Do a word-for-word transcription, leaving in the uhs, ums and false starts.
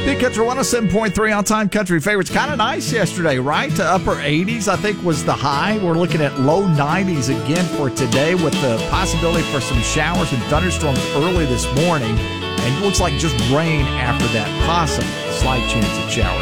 Big Country one oh seven point three all-time country favorites. Kind of nice yesterday, right? To upper eighties, I think, was the high. We're looking at low nineties again for today with the possibility for some showers and thunderstorms early this morning. And it looks like just rain after that, possibly. Slight chance of showers.